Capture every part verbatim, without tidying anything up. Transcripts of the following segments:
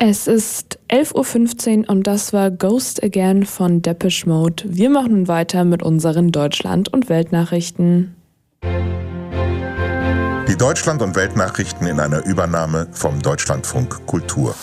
Es ist elf Uhr fünfzehn und das war Ghost Again von Depeche Mode. Wir machen nun weiter mit unseren Deutschland- und Weltnachrichten. Die Deutschland- und Weltnachrichten in einer Übernahme vom Deutschlandfunk Kultur.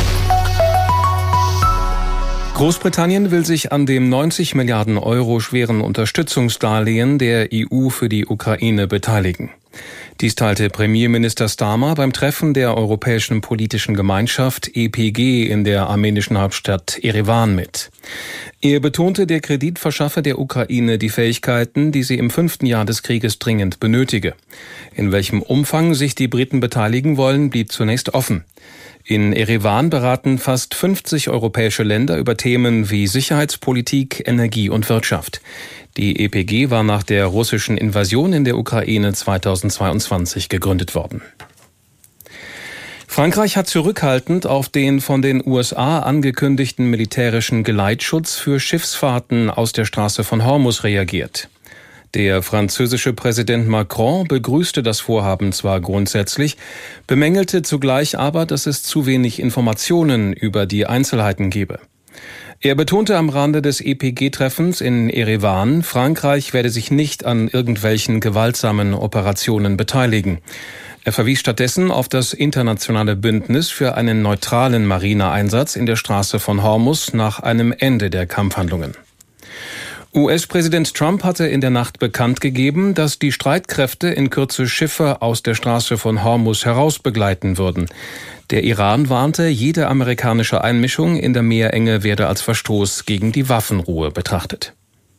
Großbritannien will sich an dem neunzig Milliarden Euro schweren Unterstützungsdarlehen der E U für die Ukraine beteiligen. Dies teilte Premierminister Starmer beim Treffen der Europäischen Politischen Gemeinschaft E P G in der armenischen Hauptstadt Erevan mit. Er betonte, der Kredit verschaffe der Ukraine die Fähigkeiten, die sie im fünften Jahr des Krieges dringend benötige. In welchem Umfang sich die Briten beteiligen wollen, blieb zunächst offen. In Erevan beraten fast fünfzig europäische Länder über Themen wie Sicherheitspolitik, Energie und Wirtschaft. Die E P G war nach der russischen Invasion in der Ukraine zweitausendzweiundzwanzig gegründet worden. Frankreich hat zurückhaltend auf den von den U S A angekündigten militärischen Geleitschutz für Schiffsfahrten aus der Straße von Hormuz reagiert. Der französische Präsident Macron begrüßte das Vorhaben zwar grundsätzlich, bemängelte zugleich aber, dass es zu wenig Informationen über die Einzelheiten gebe. Er betonte am Rande des E P G-Treffens in Erevan, Frankreich werde sich nicht an irgendwelchen gewaltsamen Operationen beteiligen. Er verwies stattdessen auf das internationale Bündnis für einen neutralen Marineeinsatz in der Straße von Hormuz nach einem Ende der Kampfhandlungen. U S-Präsident Trump hatte in der Nacht bekannt gegeben, dass die Streitkräfte in Kürze Schiffe aus der Straße von Hormuz herausbegleiten würden. Der Iran warnte, jede amerikanische Einmischung in der Meerenge werde als Verstoß gegen die Waffenruhe betrachtet.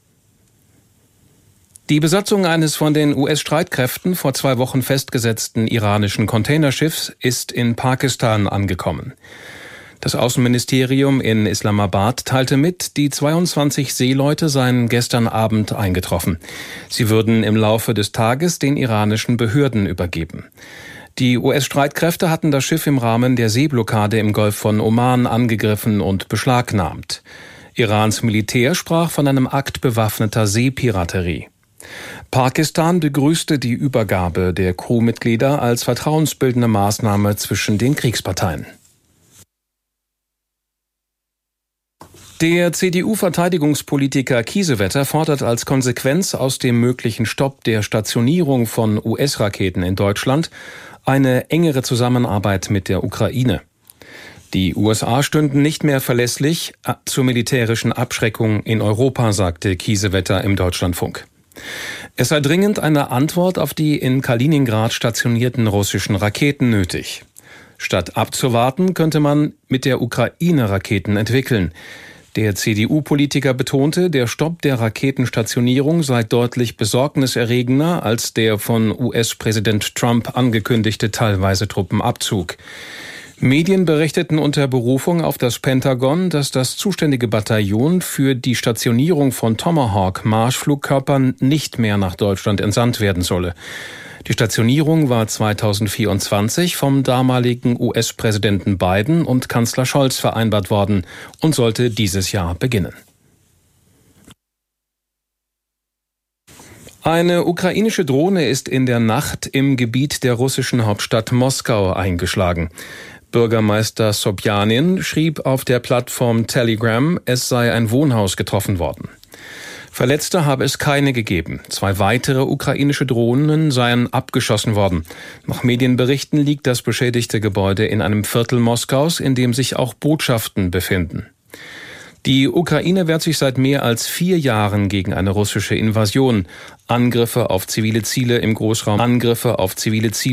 Die Besatzung eines von den U S-Streitkräften vor zwei Wochen festgesetzten iranischen Containerschiffs ist in Pakistan angekommen. Das Außenministerium in Islamabad teilte mit, die zweiundzwanzig Seeleute seien gestern Abend eingetroffen. Sie würden im Laufe des Tages den iranischen Behörden übergeben. Die U S-Streitkräfte hatten das Schiff im Rahmen der Seeblockade im Golf von Oman angegriffen und beschlagnahmt. Irans Militär sprach von einem Akt bewaffneter Seepiraterie. Pakistan begrüßte die Übergabe der Crewmitglieder als vertrauensbildende Maßnahme zwischen den Kriegsparteien. Der C D U-Verteidigungspolitiker Kiesewetter fordert als Konsequenz aus dem möglichen Stopp der Stationierung von U S-Raketen in Deutschland eine engere Zusammenarbeit mit der Ukraine. Die U S A stünden nicht mehr verlässlich zur militärischen Abschreckung in Europa, sagte Kiesewetter im Deutschlandfunk. Es sei dringend eine Antwort auf die in Kaliningrad stationierten russischen Raketen nötig. Statt abzuwarten, könnte man mit der Ukraine Raketen entwickeln. Der C D U-Politiker betonte, der Stopp der Raketenstationierung sei deutlich besorgniserregender als der von U S-Präsident Trump angekündigte teilweise Truppenabzug. Medien berichteten unter Berufung auf das Pentagon, dass das zuständige Bataillon für die Stationierung von Tomahawk-Marschflugkörpern nicht mehr nach Deutschland entsandt werden solle. Die Stationierung war zweitausendvierundzwanzig vom damaligen U S-Präsidenten Biden und Kanzler Scholz vereinbart worden und sollte dieses Jahr beginnen. Eine ukrainische Drohne ist in der Nacht im Gebiet der russischen Hauptstadt Moskau eingeschlagen. Bürgermeister Sobjanin schrieb auf der Plattform Telegram, es sei ein Wohnhaus getroffen worden. Verletzte habe es keine gegeben. Zwei weitere ukrainische Drohnen seien abgeschossen worden. Nach Medienberichten liegt das beschädigte Gebäude in einem Viertel Moskaus, in dem sich auch Botschaften befinden. Die Ukraine wehrt sich seit mehr als vier Jahren gegen eine russische Invasion. Angriffe auf zivile Ziele im Großraum, Angriffe auf zivile Ziele